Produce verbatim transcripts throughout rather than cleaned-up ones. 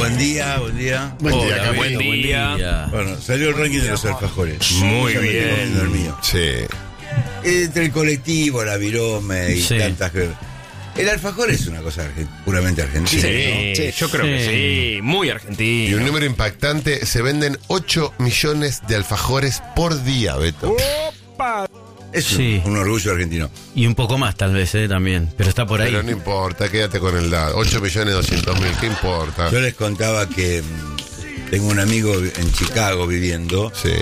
Buen día, buen día. Buen Hola, día, buen Camilo, día. buen día. Bueno, salió el ranking de los alfajores. Muy Ya me estoy bien. comiendo el mío. Sí. Entre el colectivo, la virome y Sí. tantas que... El alfajor es una cosa argen- puramente argentina. Sí, Sí. yo creo que sí. Muy Y argentino. un número impactante, se venden ocho millones de alfajores por día, Beto. Es un- Sí. un orgullo argentino. Y un poco más tal vez, eh, también. Pero está por ahí. Pero no importa, quédate con el dato. ocho millones doscientos mil, ¿qué importa? Yo les contaba que mm, tengo un amigo en Chicago viviendo Sí.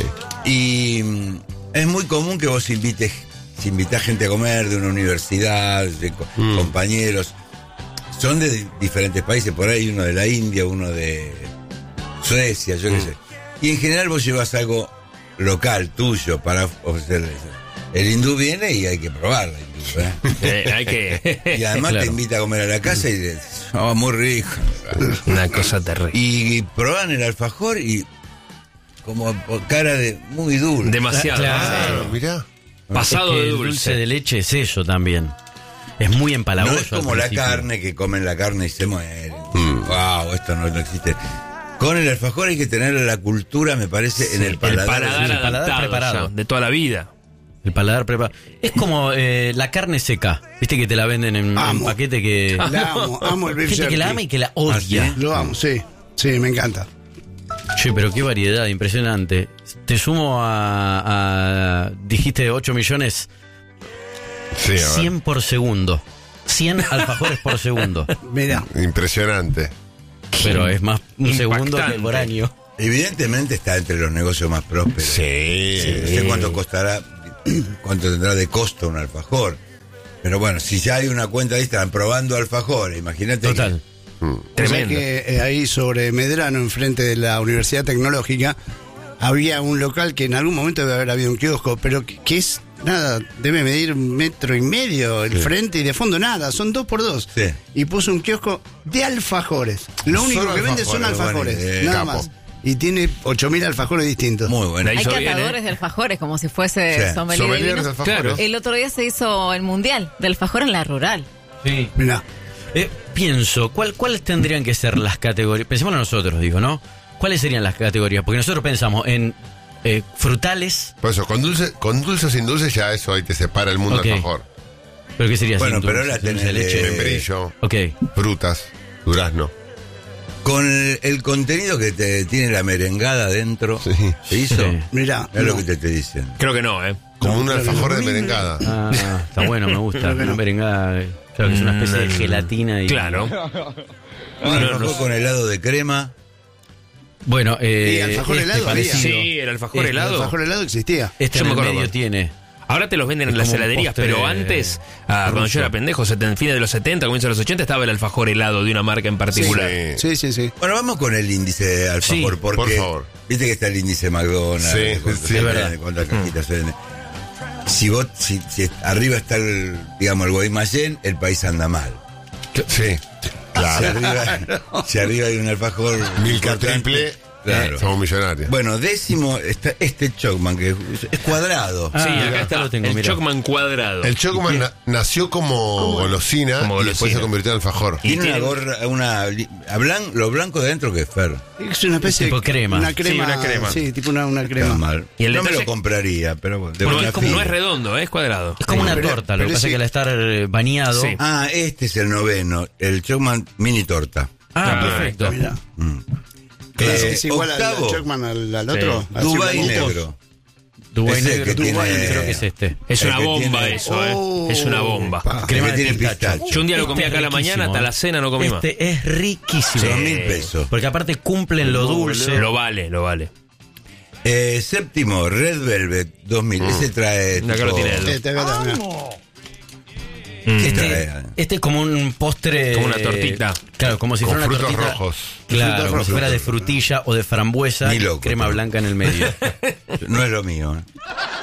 y mm, es muy común que vos invites, si invitás gente a comer de una universidad, de co- Mm. compañeros, son de di- diferentes países, por ahí uno de la India, uno de Suecia, yo qué Mm. sé. Y en general vos llevas algo local, tuyo, para ofrecerles. El hindú viene y hay que probarla. Eh, hay que. Y además Claro. te invita a comer a la casa y dices, oh, muy rico. Una cosa terrible. Y proban el alfajor y como por cara de muy dulce. Demasiado. Claro. ¿eh? Mirá. Pasado Es que de el dulce. dulce de leche es eso también. Es muy No empalagoso. es como al la principio. carne que comen la carne y se mueren. Mm. Wow, esto no, no existe. Con el alfajor hay que tener la cultura, me parece, en el El paladar. paladar sí, el paladar adaptado preparado. ya, de toda la vida. El paladar preparado. Es como eh, la carne seca. Viste que te la venden en un Amo. paquete que. La amo, amo el beef Gente que la jerky. ama y que la odia. ¿Ah, Lo amo, sí. Sí, me encanta. Che, pero qué variedad, impresionante. Te sumo a. a- dijiste ocho millones, Sí, a ver. cien por segundo. cien alfajores por segundo. Mira, Impresionante. Pero es más un Impactante. segundo que por año. Evidentemente está entre los negocios más prósperos. Sí. No sé cuánto costará, cuánto tendrá de costo un alfajor. Pero bueno, si ya hay una cuenta ahí, están probando alfajores, imagínate. que- Total. o sea Tremendo. que eh, ahí sobre Medrano, enfrente de la Universidad Tecnológica, había un local que en algún momento debe haber habido un kiosco, pero que, que es nada, debe medir un metro y medio el Sí. frente y de fondo nada, son dos por dos. Sí. Y puso un kiosco de alfajores. Lo único Solo que vende son alfajores, alfajores, buena idea. nada Capo. más. Y tiene ocho mil alfajores distintos. Muy bueno. Ahí Hay hizo bien, catadores ¿eh? de alfajores, como si fuese Sí. sommelier de Sommelier de vinos. alfajores. Claro. El otro día se hizo el mundial de alfajor en la rural. Sí. Mira, Eh, pienso, ¿cuál, ¿cuáles tendrían que ser las categorías? Pensemos nosotros, digo, ¿no? ¿Cuáles serían las categorías? Porque nosotros pensamos en eh, frutales, Por eso, con dulce, con dulce o sin dulce, ya eso ahí te separa el mundo Ok. alfajor. pero ¿qué sería? Bueno, sin pero dulce, ahora dulce de tenés, leche. eh, Membrillo, Ok, frutas, durazno. Con el, el contenido que te tiene la merengada dentro, Sí. ¿se hizo? Sí. mira. Es lo no. que te, te dicen. Creo que no, ¿eh? Como un pero alfajor lo de mismo. merengada. ah, está bueno, me gusta. Creo que Una no. merengada, eh, claro que es una especie de Mm, gelatina. Y, Claro. Un no, alfajor no. con helado de crema. Bueno, eh, Y alfajor este helado había. parecido. Sí, el alfajor Este El helado. alfajor helado existía. Este Yo en me el acuerdo medio más. tiene. Ahora te los venden en Es las como un heladerías, postre pero antes, ah, cuando ruso. yo era pendejo, seten- fines de los setenta, comienzo de los ochenta, estaba el alfajor helado de una marca en particular. Sí. Sí, sí, sí. Bueno, vamos con el índice de alfajor, Sí, porque por favor. viste que está el índice McDonald's, Sí, de cuánto sí, se es vende, verdad. de cuántas cajitas se venden. Si vos, si, si arriba está el, digamos, el Guaymallén, el país anda mal. Sí. Si Claro. arriba, si arriba hay un alfajor Milka importante, triple. claro. Somos millonarios. Bueno, décimo está este Chocman, que es, es cuadrado. Ah, Sí, acá acá está lo tengo, el mira. Chocman cuadrado. El Chocman na- nació como golosina Como y después golosina. se convirtió en alfajor. Y Tiene una tiene- gorra, una, li- a blan- lo blanco de dentro que es Fer. Es una especie Tipo de crema. Una crema. Sí, una crema. Sí, tipo una, una Está crema. mal. Y el no me detalle- lo compraría, pero bueno, de Bueno, buena es como- no fila. es redondo, ¿eh? es cuadrado. Es como una Pero- torta, lo que pero pasa sí. es que al estar eh, bañado. Sí. Ah, este es el noveno, el Chocman mini torta. Ah, Ah, perfecto. Mira. Mm. Es, Eh, es igual al, al octavo, Chocman al, al otro. Sí. así Dubái blanquito. negro. Dubái Ese negro, que Dubái tiene- creo que es este. Es El una que bomba tiene- eso, ¿eh? Oh, es una bomba. pa. Crema El que de tiene pistacho. pistacho. Yo un día lo Este comí es acá a la riquísimo, mañana, hasta ¿eh? la cena no comí más. Este es riquísimo. Dos mil pesos. Porque aparte cumplen lo dulce. Lo vale, lo vale. Eh, séptimo, Red Velvet dos mil. Ese trae. Acá lo tipo- tiene él. Este, acá está, mirá. ¿Qué Este, trae? este es como un postre. Como una tortita. Claro, como si Con fuera una frutos tortita. rojos. Claro, Frutos como si rojos. fuera de frutilla o de frambuesa. Ni loco, crema pero- blanca en el medio. No es lo mío. ¿eh?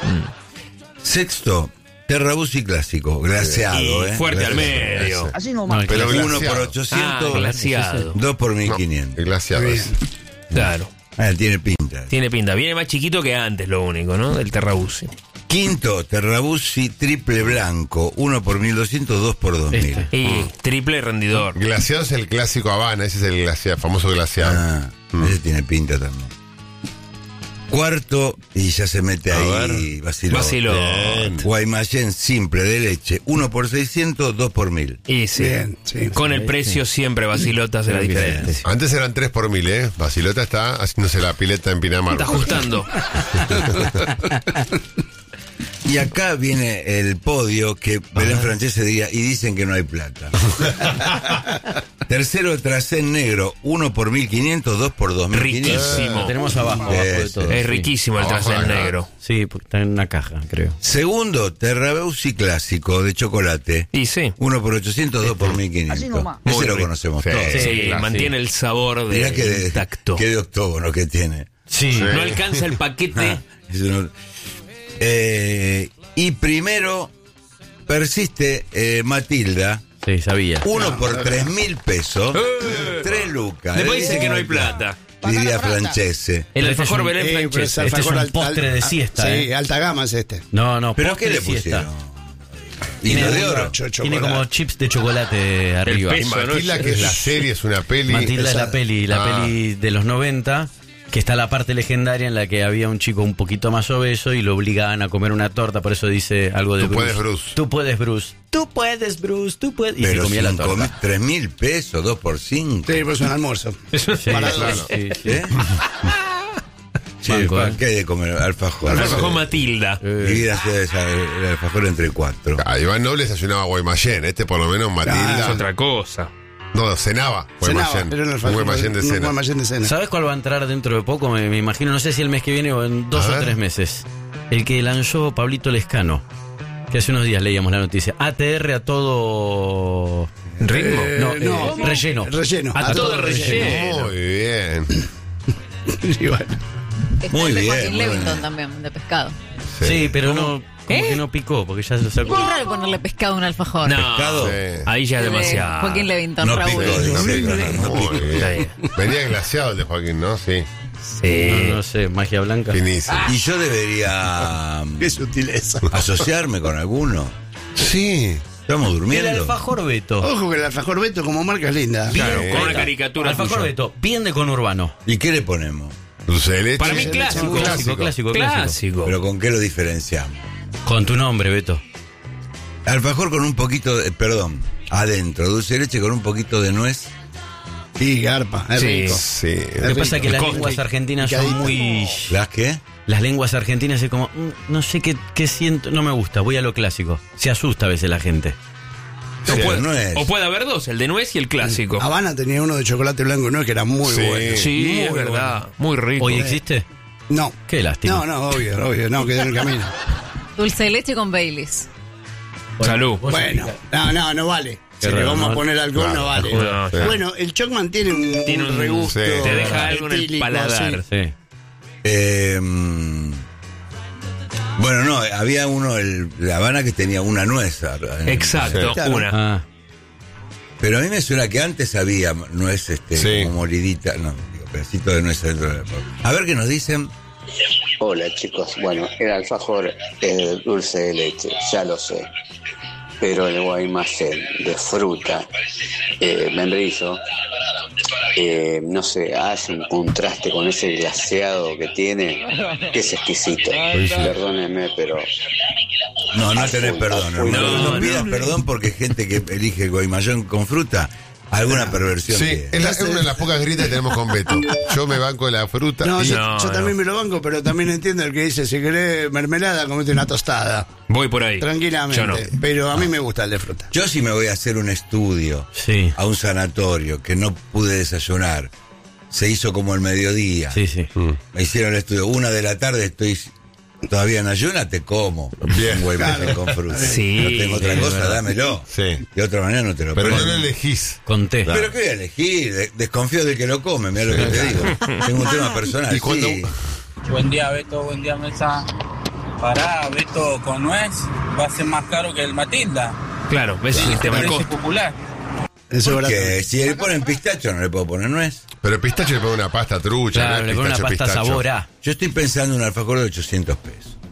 Sexto, Terrabusi clásico, glaseado. Y eh. fuerte al Glaseado. medio. Así No, nomás. el Pero clásico. Uno por glaseado. Ah, ochocientos, glaseado. dos por mil No, quinientos. el glaseado Bien. es. Claro. Ah, tiene pinta. Tiene pinta. Viene más chiquito que antes, lo único, ¿no? Del Terrabusi. Quinto, Terrabuzzi triple blanco, uno por mil doscientos, dos por dos mil. Este. Y triple rendidor. Glaciado es el clásico Habana, ese es el glaciado, famoso glaciado. Ah, ese tiene pinta también. Cuarto, y ya se mete A ahí, vaciló. Vaciló. Guaymallén simple de leche, uno por seiscientos, dos por mil. Y sí. Bien, sí. Con el precio siempre Basilotas de la Creo que diferencia. sí. Antes eran tres por mil, ¿eh? Basilota está haciéndose la pileta en Pinamar. Está ajustando. Y acá viene el podio que Belén Francese diría, y dicen que no hay plata. Tercero, Tracén negro, uno por mil quinientos, dos por dos mil quinientos. Riquísimo. Lo tenemos abajo, abajo de Eso. todo. Es sí. riquísimo el Abajo trasel acá. negro. Sí, porque está en una caja, creo. Segundo, Terrabuzzi clásico de chocolate, Y sí. uno por ochocientos, dos por mil quinientos. Ese Muy lo rico. conocemos Sí. todos. Sí, claro, mantiene el sabor de Mirá que de, intacto. que de octógono que tiene. Sí. Sí. No alcanza el paquete. Ah, es uno- eh, y primero persiste eh, Matilda, Sí, sabía. uno por tres mil pesos, tres lucas. Después Eh, dice que no hay plata. Diría Francese. El Este alfajor es un- Belén Eh, pero Francese. alfajor Este es un alta- postre de al- siesta, Sí, eh. alta gama es este. No, no, ¿Pero postre qué le de siesta. pusieron? Hilo de oro. Cho- Tiene chocolate. como chips de chocolate arriba. peso. Matilda, que es la serie, es una peli. Matilda es la Esa- peli, la Ah. peli de los noventa, que está la parte legendaria en la que había un chico un poquito más obeso y lo obligaban a comer una torta, por eso dice algo de Tú Bruce. puedes, Bruce. Tú puedes, Bruce. Tú puedes, Bruce. Tú puedes. Y se Pero comía la cinco torta. mil, tres mil pesos, dos por cinco. Sí, pues un almuerzo. Sí, Para sí, dos. sí, sí. ¿Eh? Sí, Banco, ¿para eh. qué hay de comer? Alfajor. El alfajor Matilda. Divide así esa- el alfajor entre cuatro. Ah, Iván Noble desayunaba Guaymallén, este por lo menos Matilda. Es otra cosa. No, cenaba Cenaba, Guaymallén. pero en el Un alfajor. Guaymallén de un cena. Guaymallén de cena. ¿Sabes cuál va a entrar dentro de poco? Me, me imagino, no sé si el mes que viene o en dos A o ver. tres meses. El que lanzó Pablito Lescano. Que hace unos días leíamos la noticia. A T R a todo. ¿Ritmo? Eh, No, no, eh, relleno. Relleno. A, A todo, todo relleno. Muy bien. Y bueno. Está Muy el de bien, Joaquín muy Levington bien. también, de pescado. Sí, pero no. Como ¿Eh? que no picó, porque ya se sacó. Es raro ponerle pescado a un alfajor. No. Pescado. Sí. Ahí ya es De demasiado. Joaquín Levington, No Raúl. picó, dice. No, Sí, no, no, muy Está bien. bien. Venía glaciado el de Joaquín, ¿no? Sí. Sí. No, no sé, magia blanca. Finísimo. Y yo debería um, Qué sutileza. asociarme con alguno. Sí. Estamos El durmiendo. alfajor Beto. Ojo que el alfajor Beto como marca es linda. Claro, Sí. con una caricatura Alfajor tuya. Beto, bien de conurbano. ¿Y qué le ponemos? Dulce de leche. Para mí Sí, clásico. un Clásico, clásico, clásico. Clásico. ¿Pero con qué lo diferenciamos? Con tu nombre, Beto. Alfajor con un poquito de, perdón, adentro, dulce de leche con un poquito de nuez. Sí, garpa. Es Sí. rico. Sí. Lo que pasa es que las Costa. lenguas argentinas son Picadito. muy. ¿Las qué? Las lenguas argentinas es como. mm, No sé qué, qué siento. No me gusta, voy a lo clásico. Se asusta a veces la gente. O, Sí, puede, nuez. o puede haber dos, el de nuez y el clásico. Habana tenía uno de chocolate blanco, ¿no? Que era muy Sí. bueno. Sí, Muy es bueno. verdad. Muy rico. ¿Hoy existe? No. Qué lástima. No, no, obvio, obvio. No, quedó en el camino. Dulce de leche con Baileys. Salud. Bueno, no, no, no vale. Si Qué le raro, vamos ¿no? a poner alcohol, Claro, no vale. no, sí. Bueno, el Chocman tiene un, Tiene un- regusto. sí. Te deja algo en el etílico, paladar. sí. Sí. Eh, mm, bueno, no, había uno, el, la Habana, que tenía una nuez. en- Exacto, Claro. una. Ah, Pero a mí me suena que antes había nuez este, Sí. como molidita, no, digo, pedacito de nuez adentro de la papa. A ver qué nos dicen. Hola chicos, bueno, el alfajor es dulce de leche, ya lo sé, pero el Guaymallén de fruta, eh, membrillo, eh, no sé, hace un contraste con ese glaseado que tiene, que es exquisito. Perdónenme, pero No, no tenés perdón, hermano. No, No, pidas perdón porque gente que elige guaymallén con fruta, alguna perversión Sí, tiene. es, la- es una de las pocas grietas que tenemos con Beto. Yo me banco de la fruta. No, y- yo, No, yo no. también me lo banco, pero también entiendo el que dice, si querés mermelada, comete una tostada. Voy por ahí. Tranquilamente. Yo no. Pero a mí me gusta el de fruta. Yo si me voy a hacer un estudio sí. a un sanatorio que no pude desayunar, se hizo como el mediodía. Sí, sí. Me hicieron el estudio, una de la tarde estoy todavía en ayuna, te como. Bien. Un guaymallén Claro. con fruta. Sí, no tengo otra es cosa, verdad. dámelo. Sí. De otra manera no te lo Pero no prendo. lo elegís. Conté. Pero qué voy a elegir, De- desconfío del que lo come, mira lo que te digo. Tengo un tema personal. Y cuando- sí. Buen día, Beto. Buen día, Mesa. Pará, Beto, con nuez va a ser más caro que el Matilda. Claro, ves el sistema de Precio costo. popular. Eso es barato. Que si le ponen pistacho no le puedo poner nuez. Pero el pistacho le pone una pasta trucha. Claro, ¿no? le pone una Pistacho, pasta pistacho. sabor a. Yo estoy pensando en un alfajor de ochocientos pesos.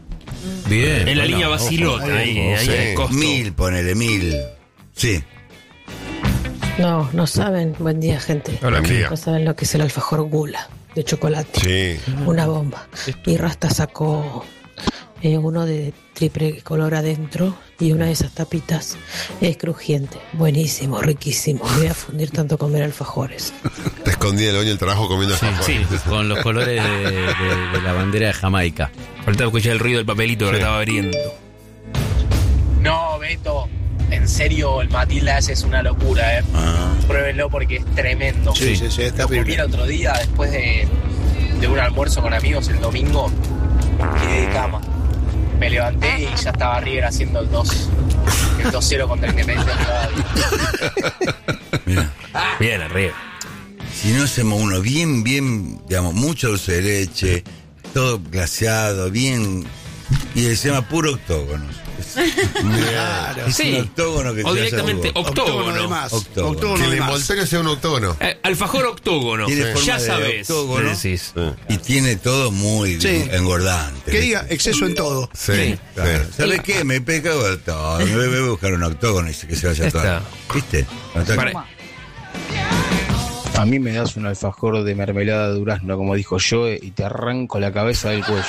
Bien. En la bueno, línea ojo. Bacilota, ahí, ahí Sí. hay costo. Mil, ponele mil. Sí. No, no saben. Buen día, gente. Hola, Buen día. No saben lo que es el alfajor gula de chocolate. Sí. Una bomba. Y Rasta sacó eh, uno de triple color adentro y una de esas tapitas es crujiente. Buenísimo, riquísimo. Me voy a fundir tanto comer alfajores. Te escondí el baño del trabajo comiendo alfajores. Sí, con los colores de, de- de la bandera de Jamaica. Faltaba escuchar el ruido del papelito que lo estaba abriendo. No, Beto, en serio, el Matilda ese es una locura, ¿eh? Ah. Pruébenlo porque es tremendo. Sí, sí, sí, está Lo comí terrible. el otro día después de, de un almuerzo con amigos el domingo. Quedé de cama. Me levanté y ya estaba River haciendo el dos. El dos cero contra Independiente Rivadavia. Mira. Bien, arriba. Si no hacemos uno bien, bien, digamos, mucho dulce de leche, todo glaseado, bien. Y se llama puro octógono. Es, Claro. es Sí. un octógono que O se hace directamente jugo. octógono. de más. Octógono. Octógono Que de el más. envoltorio sea un octógono. Eh, alfajor octógono. Tiene forma Ya de sabes. octógono. Decís. Y tiene todo muy Sí. engordante. Que diga exceso en todo. Sí, Sí. Claro. sí. ¿Sabes qué? Me pecado el todo. Me voy a buscar un octógono y que se vaya Ya todo. está. ¿Viste? Cuando está- Para- A mí me das un alfajor de mermelada de durazno, como dijo Joe, y te arranco la cabeza del cuello.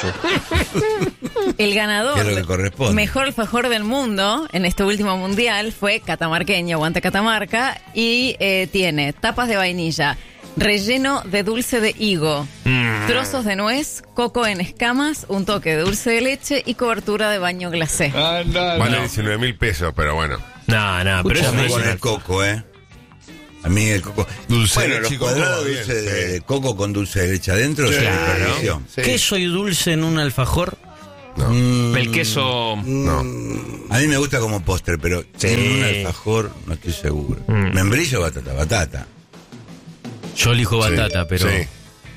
El ganador, Que es lo que corresponde. mejor alfajor del mundo en este último mundial fue catamarqueño, aguante Catamarca, y eh, tiene tapas de vainilla, relleno de dulce de higo, Mm. trozos de nuez, coco en escamas, un toque de dulce de leche y cobertura de baño glacé. Vale diecinueve mil pesos, pero bueno. No, no, pero eso no Escuchame es con una- el coco, ¿eh? A mí el coco. Dulce de bueno, los leche y coco, cuadrados de bien, dulce de, sí. de coco con dulce de leche adentro es Claro. una perdición. Sí. ¿Qué soy dulce en un alfajor? Mm, El queso. No. a mí me gusta como postre, pero Sí. en un alfajor no estoy seguro. Mm. Membrillo o batata, batata. Yo elijo Sí, batata, pero. sí.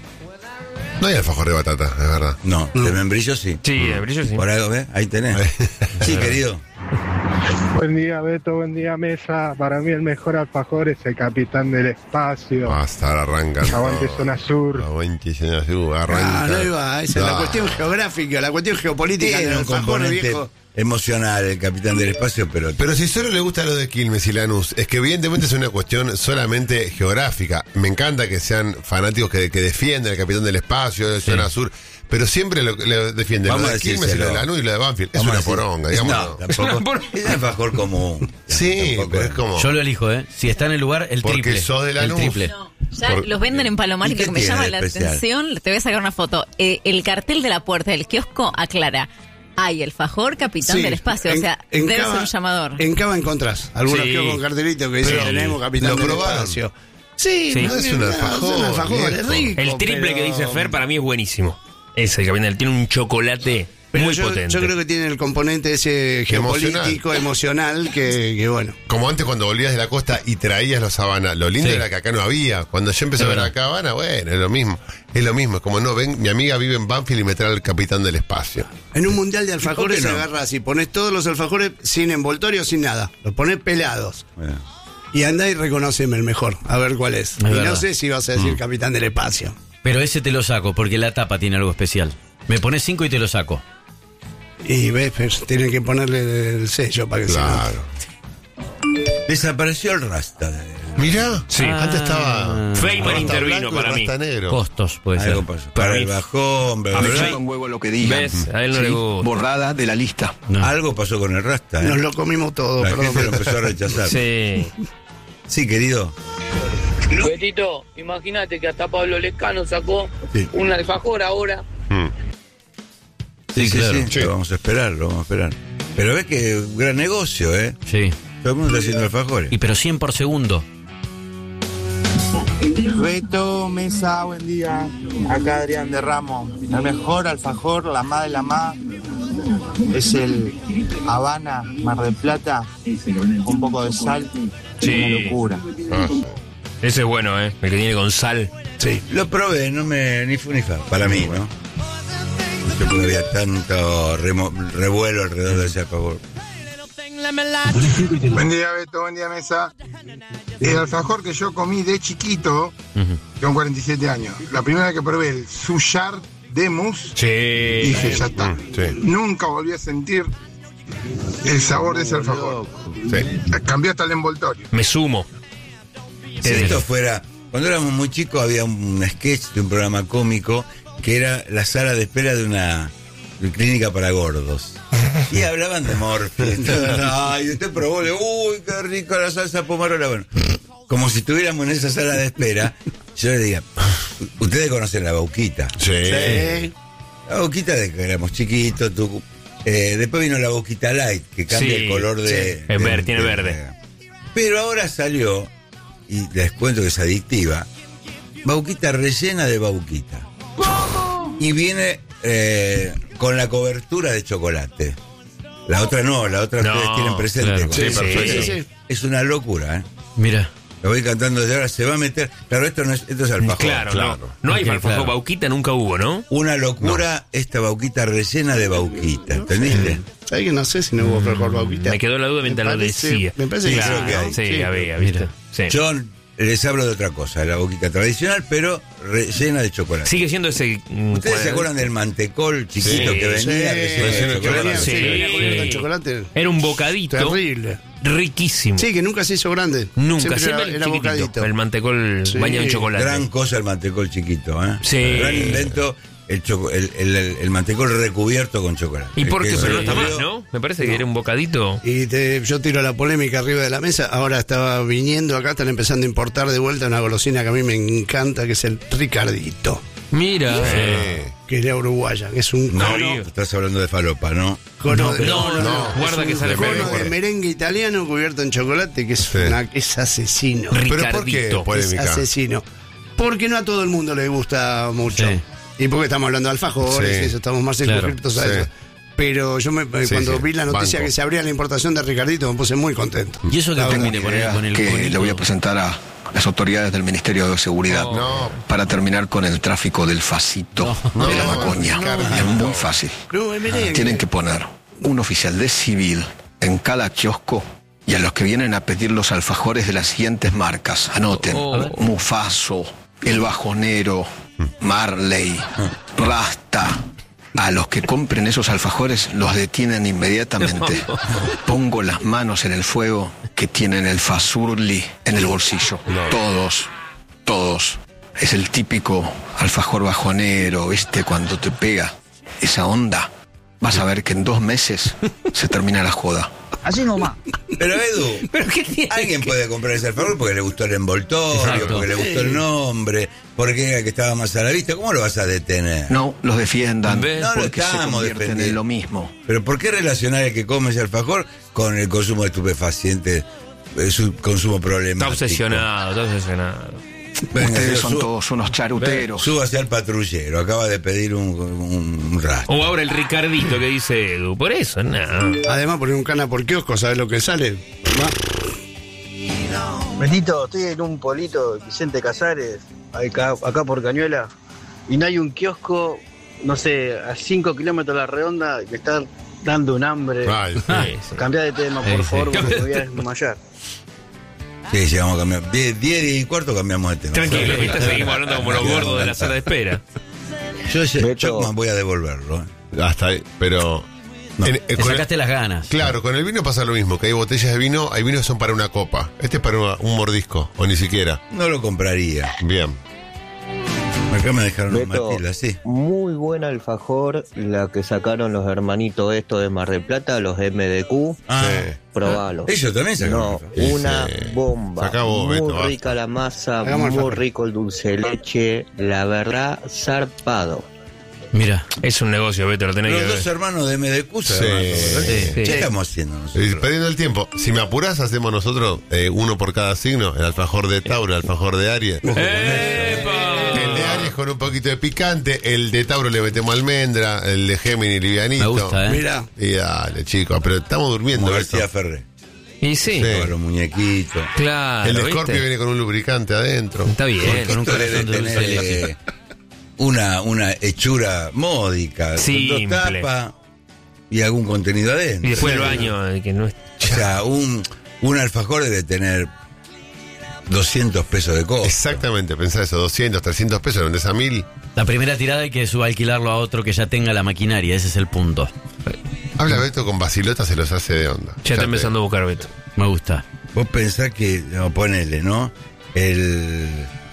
No hay alfajor de batata, es verdad. No, de membrillo sí. Sí, el brillo sí. Por algo, ¿ves? Ahí tenés. Sí, querido. Buen día, Beto, buen día, Mesa. Para mí el mejor alfajor es el Capitán del Espacio. Hasta ahora arranca. Aguante todo. Zona Sur. Aguante Zona Sur, arranca. Ah, no iba. Esa es la No. cuestión geográfica, la cuestión geopolítica Tiene del un alfajor, componente viejo. emocional el capitán del espacio, pero... Pero si solo le gusta lo de Quilmes y Lanús, es que evidentemente es una cuestión solamente geográfica. Me encanta que sean fanáticos que, que defienden al Capitán del Espacio, de Zona Sur, pero siempre lo, lo defienden. Vamos lo a de Quilmes y lo de decírselo. Lanús y lo de Banfield. Es Vamos a una decir- poronga, No, digamos. tampoco. Es un alfajor común. Sí, Tampoco pero es- es como... Yo lo elijo, ¿eh? Si está en el lugar, el Porque triple. sos de el Lanús. triple. No, ya Por- los venden en Palomar ¿Y y qué lo que me tiene llama de la especial? atención, te voy a sacar una foto. Eh, el cartel de la puerta del kiosco aclara, hay alfajor Capitán Sí, del Espacio, o en- sea, en debe Cava- ser un llamador. En Cava encontrás algunos Sí. que con cartelito que dicen Pero tenemos Capitán lo del probaron. Espacio. Sí, Sí. No es un alfajor, es un alfajor, es viejo. rico, El triple pero- que dice Fer para mí es buenísimo. Ese, el capitán, tiene un chocolate Pero muy yo, potente. yo creo que tiene el componente ese geopolítico, emocional, que, que bueno. Como antes cuando volvías de la costa y traías los Habana, lo lindo Sí. era que acá no había. Cuando yo empecé Es a ver verdad. acá Habana, bueno, es lo mismo. Es lo mismo, es como no, ven, mi amiga vive en Banfield y me trae el Capitán del Espacio. En un mundial de alfajores ¿Y por qué no? agarras y pones todos los alfajores sin envoltorio, sin nada. Los pones pelados. Bueno. Y andá y reconoceme el mejor, a ver cuál es. y verdad. no sé si vas a decir Capitán del Espacio. Pero ese te lo saco, porque la tapa tiene algo especial. Me pones cinco y te lo saco. Y ves, pues, tienen que ponerle el sello para que Claro. Desapareció el rasta. Mirá, Sí. antes estaba. Feynman rasta intervino blanco y para mí. rasta negro. Costos, puede ser. Algo pasó. Para Para mí- el bajón, bla, A bla, mí bla. me- un huevo lo que digan. ¿Ves? A él no le gusta. Borrada de la lista. No. Algo pasó con el rasta. se ¿eh? Nos lo comimos todo, La perdón. gente lo empezó a rechazar. Sí, Sí. querido. Betito, imagínate que hasta Pablo Lescano sacó Sí. un alfajor ahora. Mm. Sí, sí, claro. sí, Sí. Lo vamos a esperar, lo vamos a esperar. Pero ves que un gran negocio, ¿eh? Sí. Todo el mundo está haciendo alfajores. Y pero cien por segundo. Beto, Mesa, buen día. Acá Adrián de Ramos. El mejor alfajor, la más de la más, es el Habana, Mar del Plata, con un poco de sal. Sí. Una locura. Ah, Ese es bueno, ¿eh? El que tiene con sal. Sí. Lo probé, no me ni fu ni fa. Para mí, ¿no? No sé por qué había tanto remo- revuelo alrededor de ese alfajor. Buen día, Beto, buen día, Mesa. El alfajor que yo comí de chiquito, Ujú. con cuarenta y siete años. La primera vez que probé el Suyar de mousse, Sí. dije, ya está. Sí. Nunca volví a sentir el sabor de ese alfajor. Sí. Cambió hasta el envoltorio. Me sumo. Si esto fuera, cuando éramos muy chicos había un sketch de un programa cómico que era la sala de espera de una clínica para gordos. Y hablaban de morfia. Ay, usted probó, le, uy, qué rica la salsa pomarola. Bueno, como si estuviéramos en esa sala de espera, yo le diría, ustedes conocen la Bauquita. Sí. Sí. La Bauquita de que éramos chiquitos, tú, eh, después vino la Bauquita Light, que cambia Sí, el color de... sí. de- Es verde, tiene de- verde. Pero ahora salió, y les cuento que es adictiva, Bauquita rellena de Bauquita. Y viene eh, con la cobertura de chocolate. La otra no, la otra No, ustedes tienen presente. claro. con Sí, eso. perfecto. Sí, sí. Es una locura, ¿eh? Mira. Lo voy cantando desde ahora, se va a meter... Claro, esto no es, esto es alfajor. Claro, no. No hay Ok, alfajor claro. Bauquita, nunca hubo, ¿no? Una locura esta Bauquita rellena de Bauquita, ¿entendiste? ¿Sabes que no sé si no hubo alfajor Bauquita? Me quedó la duda mientras Me lo parece- decía. me parece que Claro, creo que hay. sí, Sí. había, ¿viste? Mira. Sí. Yo les hablo de otra cosa, la Bauquita tradicional, pero rellena de chocolate. Sigue siendo ese. mm, ¿Ustedes cuadro- se acuerdan del mantecol chiquito Sí, que venía sí, relleno de relleno de chocolate? Sí. Sí, venía cubierto en chocolate. Era un bocadito Terrible. riquísimo. Sí, que nunca se hizo grande. Nunca, Siempre siempre, era, era chiquitito. bocadito. El mantecol Sí. bañado en chocolate. Gran cosa el mantecol chiquito, ¿eh? Sí. Gran invento, el, choco- el, el, el- el mantecol recubierto con chocolate. ¿Y por qué? Que Pero no se está más, descubrió- ¿no? Me parece que era un bocadito. Y te- yo tiro la polémica arriba de la mesa. Ahora estaba viniendo acá, están empezando a importar de vuelta una golosina que a mí me encanta, que es el Ricardito, Mira. que es de uruguaya, que es un No, cono, estás hablando de falopa, ¿no? cono No, de, pero- no, no, no, no. guarda Es que un sale cono feo. de merengue italiano cubierto en chocolate, que es, Sí. una, es asesino. Rico. Pero ¿por qué Ricardito. Es polémica? asesino. Porque no a todo el mundo le gusta mucho. Sí. Y porque estamos hablando de alfajores, Sí. y eso, estamos más Claro. circunscriptos a Sí. eso. Pero yo me, Sí, cuando sí. vi la noticia Banco. que se abría la importación de Ricardito, me puse muy contento. ¿Y eso que La verdad. termine con el, con el que bonito? le voy a presentar a las autoridades del Ministerio de Seguridad No. para terminar con el tráfico del facito No. de la No, macoña. no. Es muy fácil. No, es merengue. Tienen que poner un oficial de civil en cada kiosco y a los que vienen a pedir los alfajores de las siguientes marcas. Anoten. Oh. Mufaso, El Bajonero, Marley, Rasta. A los que compren esos alfajores los detienen inmediatamente. Pongo las manos en el fuego que tienen el Fasurli en el bolsillo. Todos, todos. Es el típico alfajor bajonero, ¿viste? Cuando te pega esa onda, vas a ver que en dos meses se termina la joda. Así nomás. Pero Edu, ¿Pero qué tiene alguien que- puede comprar ese alfajor porque le gustó el envoltorio, Exacto. porque le gustó el nombre, porque era que estaba más a la vista. ¿Cómo lo vas a detener? No los defiendan ¿Ves? No lo porque se estamos convierten defendiendo. en lo mismo. Pero ¿por qué relacionar el que come ese alfajor con el consumo de estupefacientes, eh, su consumo Está problemático? obsesionado, está obsesionado. Venga, Ustedes yo son subo- todos unos charuteros. Súbase al patrullero, acaba de pedir un, un, un rastro. O ahora el Ricardito que dice Edu. Por eso, nada. Además, poner un cana por kiosco, ¿sabes lo que sale? Va. Benito, estoy en un polito de Vicente Casares, acá, acá por Cañuela, y no hay un kiosco, no sé, a cinco kilómetros a la redonda, que está dando un hambre. Ay, sí. Sí, sí. Cambia de tema, por Sí, sí. favor, porque me voy a desmayar. Sí, sí, vamos a cambiar. diez, diez y cuarto cambiamos de tema. Tranquilo, ¿viste? Seguimos hablando como los gordos de la sala de espera. Yo ese Beto. Chocman voy a devolverlo. ¿eh? Hasta ahí, pero... en- eh, Te con el- sacaste las ganas. claro, con el vino pasa lo mismo, que hay botellas de vino, hay vinos que son para una copa. Este es para una- un mordisco, o ni siquiera. No lo compraría. Bien. Acá me dejaron un Beto, Matilda, sí. muy buen alfajor, la que sacaron los hermanitos estos de Mar del Plata, los M D Q. Ah, Sí. Probalo. ellos también sacaron No, alfajor. una Sí. bomba. Saca vos, muy Beto, basta. rica la masa, Hagamos muy alfajor. rico el dulce de leche. La verdad, zarpado. Mira. Es un negocio, Beto, lo tenés Los que dos ver. hermanos de M D Q Sí, sacaron alfajor, ¿eh? sí. ¿Qué Sí. estamos haciendo Eh, nosotros? Perdiendo el tiempo. Si me apurás, hacemos nosotros eh, uno por cada signo. El alfajor de Tauro, el alfajor de Aries. ¡Epa! El de Aries con un poquito de picante. El de Tauro le metemos almendra. El de Géminis livianito. Me gusta, ¿eh? Mira, Y dale, chicos. Pero estamos durmiendo. Como esto. García Ferré. Y sí, Sí. Con los muñequitos. claro. El de ¿viste? Scorpio viene con un lubricante adentro. Está bien. Con un Esto debe corazón de dulce tener de leche. eh, una, una hechura módica. Simple. Con dos tapas y algún contenido adentro. Y después el baño, eh, que no es. O sea, un, un alfajor debe tener doscientos pesos de costo. Exactamente, pensá eso, doscientos, trescientos pesos, vendés a mil. La primera tirada hay que subalquilarlo a otro que ya tenga la maquinaria, ese es el punto. Habla Beto con Basilota, se los hace de onda. Ya está empezando a buscar Beto. Me gusta. Vos pensás que, no, ponele, ¿no? El...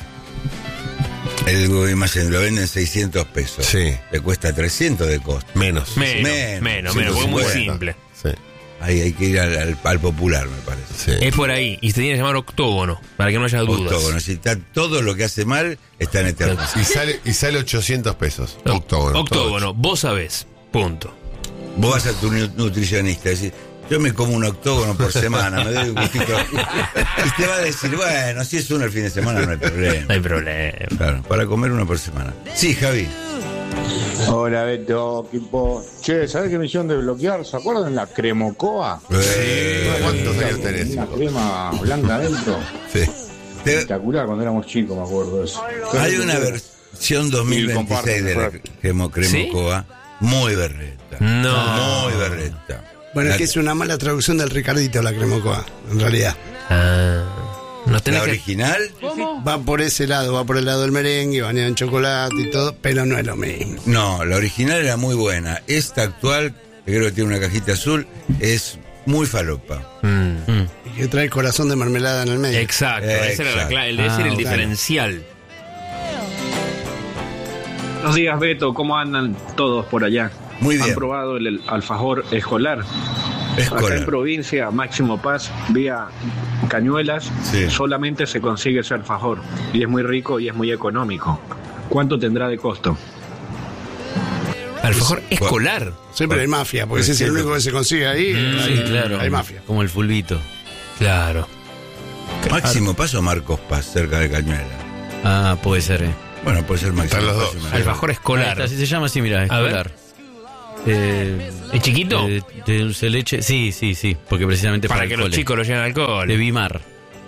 El Guaymallén lo venden seiscientos pesos. Sí. Le cuesta trescientos de costo. Menos. Menos, menos, menos, menos, porque es muy simple. Sí. Ahí hay que ir al, al, al popular, me parece. Sí. Es por ahí, y se tiene que llamar octógono, para que no haya dudas. Octógono, si está todo lo que hace mal, está en Eterno. Y sale, y sale ochocientos pesos. Octógono. Octógono, vos sabés. Punto. Vos vas a tu nu- nutricionista y decís, yo me como un octógono por semana, me doy un gustito. Y te va a decir, bueno, si es uno el fin de semana no hay problema. No hay problema. Claro, para comer uno por semana. Sí, Javi. Hola Beto, equipo. Che, ¿sabés qué me hicieron desbloquear? ¿Se acuerdan la cremocoa? Eh, ¿Cuántos años tenés? Una crema blanca adentro. Sí. Espectacular cuando éramos chicos, me acuerdo de eso. Hay una versión dos mil veintiséis de la cremo, cremocoa, ¿sí? Muy berreta. No. Muy berreta. Bueno, La- es que es una mala traducción del Ricardito la cremocoa, en realidad. Ah, no tenés ¿La que- original? Va por ese lado, va por el lado del merengue, bañado en chocolate y todo, pero no es lo mismo. No, la original era muy buena. Esta actual, que creo que tiene una cajita azul, es muy falopa. Mm. Y que trae corazón de mermelada en el medio. Exacto, esa era la clave, ese era el claro. diferencial. Buenos días, Beto. ¿Cómo andan todos por allá? Muy bien. ¿Han probado el, el alfajor escolar? Escolar. Acá en provincia, Máximo Paz, vía Cañuelas, Sí. solamente se consigue ese alfajor. Y es muy rico y es muy económico. ¿Cuánto tendrá de costo? Alfajor escolar. Siempre hay mafia, porque ese es el único que se consigue ahí. Mm, ahí sí, claro. Hay mafia. Como el fulbito. Claro. Máximo Paso, Marcos Paz, cerca de Cañuela. Ah, puede ser, eh. Bueno, puede ser Máximo Están los Paso. dos. Marcos. Alfajor Ahí escolar. está, así se llama así, mira, A escolar. Eh, ¿Es chiquito? De, de dulce de leche, sí, sí, sí, porque precisamente para, Para el que los cole. chicos lo lleven alcohol. De Bimar.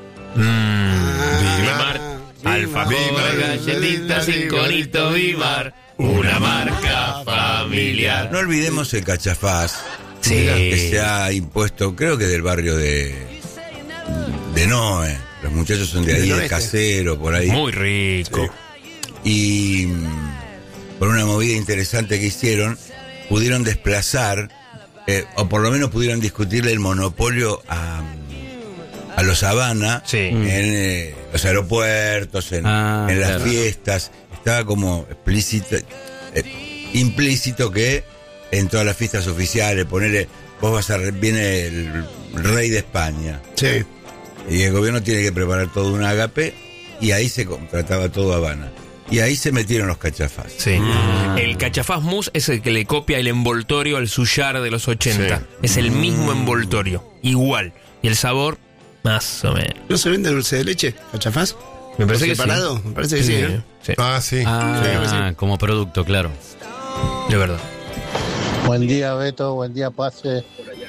Mm, Bimar. Alfajor, galletita, cinconito, Bimar. Una marca familiar. No olvidemos el cachafaz. Sí. Que se ha impuesto, creo que del barrio de de Noé. Los muchachos son de ahí, Del de oeste. Casero, por ahí. Muy rico. Y mm, por una movida interesante que hicieron, pudieron desplazar, eh, o por lo menos pudieron discutirle el monopolio a, a los Habana Sí. en eh, los aeropuertos, en, Ah, en las claro. fiestas. Estaba como explícito, eh, implícito que en todas las fiestas oficiales, ponerle, vos vas a, viene el rey de España. Sí. Y el gobierno tiene que preparar todo un ágape, y ahí se contrataba todo Habana. Y ahí se metieron los cachafás. Sí. El cachafaz mousse es el que le copia el envoltorio al suyar de los ochenta. Sí. Es el mismo envoltorio. Igual. Y el sabor, más o menos. ¿No se vende dulce de leche, cachafaz? Me parece que separado? sí. Me parece que sí, ¿eh? Sí. Ah, sí. Ah, como producto, claro. De verdad. Buen día, Beto. Buen día, Pase.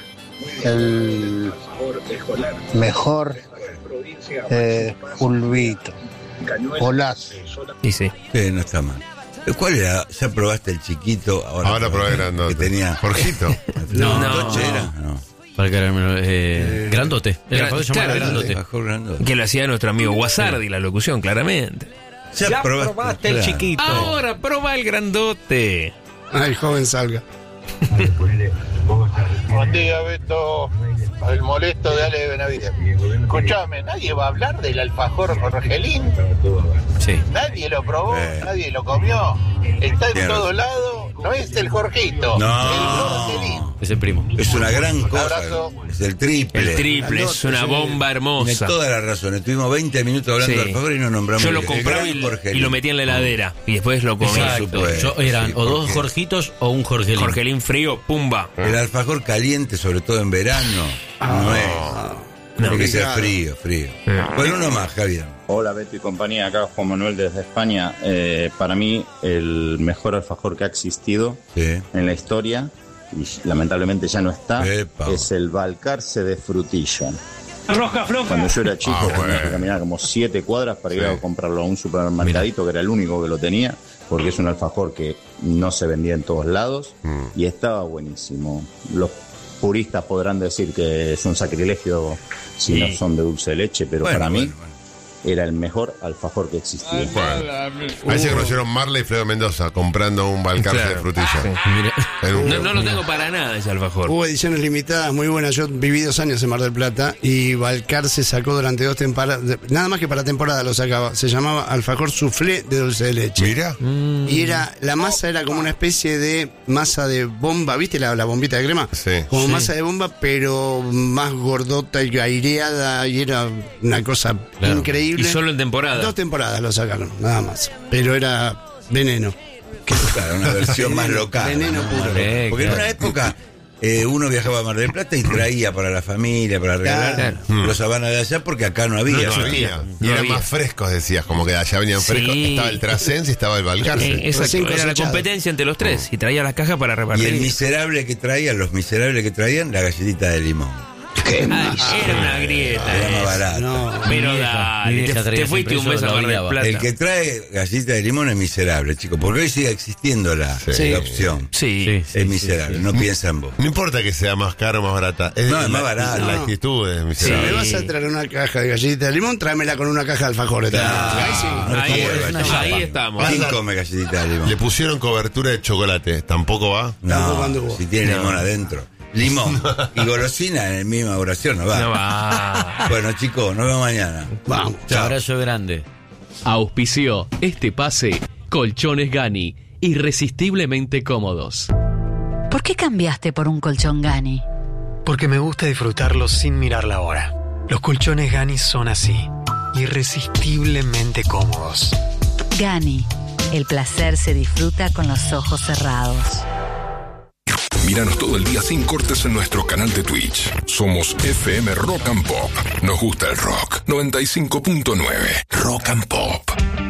El mejor eh, fulbito. Golazo. Y sí. Sí, no está mal. ¿Cuál era? ¿Ya probaste el chiquito? Ahora, Ahora probé el grandote. Que tenía. Jorgito. No, No. Doche era. No. Para el caramelo, eh, grandote. El Gran- alfajor se llama claro, grandote. Alfajor grandote. Que lo hacía nuestro amigo Guasardi, la locución, claramente. Ya, probaste, el claro. chiquito. Ahora, proba el grandote. Ay, joven salga. Buen día, Beto. El molesto de Ale de Benavides. Escuchame, nadie va a hablar del alfajor Jorgelín. Sí. Nadie lo probó, Eh. nadie lo comió. Está en Tiene todos razón. lados. No es el Jorgito. No. El Jorgelín. Es el primo. Es una gran Un cosa. abrazo. Es el triple. El triple, es una bomba Tiene hermosa. toda la razón. Estuvimos veinte minutos hablando Sí. de alfajor y no nombramos. Yo lo el compraba gran y, Jorgelín. y lo metía en la heladera. Y después lo comía. Exacto. supuesto. Yo- eran Sí, o dos porque- Jorgitos o un Jorgelín. Jorgelín frío, pumba. El alfajor caliente, sobre todo en verano, no es. Tiene que ser frío, frío. Bueno, uno más, Javier. Hola Beto y compañía, acá Juan Manuel desde España. Eh, para mí el mejor alfajor que ha existido Sí. en la historia, y lamentablemente ya no está, Epa. es el Balcarce de frutilla. Roja, floja. Cuando yo era chico Ah, tenía bueno. que caminar como siete cuadras para ir Sí. a comprarlo a un supermercadito que era el único que lo tenía, porque es un alfajor que no se vendía en todos lados Mm. y estaba buenísimo. Los puristas podrán decir que es un sacrilegio si Sí. no son de dulce de leche, pero Bueno, para mí bueno, bueno. era el mejor alfajor que existía. Bueno, ahí se conocieron Marley y Fredo Mendoza comprando un Balcarce Claro. de frutilla. Sí. En un- No, no lo tengo para nada ese alfajor. Hubo ediciones limitadas muy buenas. Yo viví dos años en Mar del Plata y Balcarce sacó durante dos temporadas, nada más que para temporada lo sacaba. Se llamaba alfajor soufflé de dulce de leche. Mira. Y era, la masa era como una especie de masa de bomba, ¿viste la, la bombita de crema? Sí. Como Sí. masa de bomba, pero más gordota y aireada, y era una cosa Claro. increíble. Y solo en temporada. Dos temporadas lo sacaron, nada más. Pero era veneno. Claro, una versión más local. Veneno ¿no? puro. Más local. Eh, Porque claro. en una época eh, uno viajaba a Mar del Plata y traía para la familia, para regalar Claro. los habanas de allá, porque acá no había. No, no eso. había. Y No eran había. más frescos, decías, como que allá venían Sí. frescos. Estaba el Trasens y estaba el Balcarce. Eh, exacto, Recién era la cosechado. competencia entre los tres y traía las cajas para Y repartir. el miserable que traían, los miserables que traían, la galletita de limón. Qué Ay, era una grieta. Era más eso. barato. No. Pero Mi vieja- dale, mi vieja te, traía te fuiste siempre un mes eso, a lo Mar del odiaba. Plata. El que trae galleta de limón es miserable, chicos, porque hoy sigue existiendo la, Sí. la opción. Sí. Sí, sí, Es miserable, no piensa en vos. No importa que sea más caro o más barata. Es, No, es la, más barato. La No. actitud es Si miserable. me vas a traer una caja de galletita de limón, tráemela con una caja de alfajores. Claro. Ahí sí. No Ahí, te es puedo, una chapa. ahí estamos. ¿Quién come galletita de limón? Le pusieron cobertura de chocolate. ¿Tampoco va? Tampoco No, anduvo. si tiene No. limón adentro. Limón y golosina en la misma oración no va. No va. Bueno, chicos, nos vemos mañana. Vamos. Chao. Abrazo grande. Auspició este pase Colchones Gani, irresistiblemente cómodos. ¿Por qué cambiaste por un colchón Gani? Porque me gusta disfrutarlo sin mirar la hora. Los colchones Gani son así, irresistiblemente cómodos. Gani, el placer se disfruta con los ojos cerrados. Míranos todo el día sin cortes en nuestro canal de Twitch. Somos F M Rock and Pop. Nos gusta el rock. noventa y cinco punto nueve Rock and Pop.